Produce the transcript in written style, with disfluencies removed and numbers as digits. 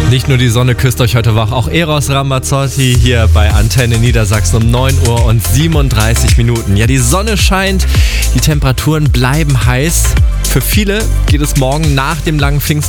Nicht nur die Sonne küsst euch heute wach, auch Eros Ramazzotti hier bei Antenne Niedersachsen um 9 Uhr und 37 Minuten. Ja, die Sonne scheint, die Temperaturen bleiben heiß. Für viele geht es morgen nach dem langen Pfingsten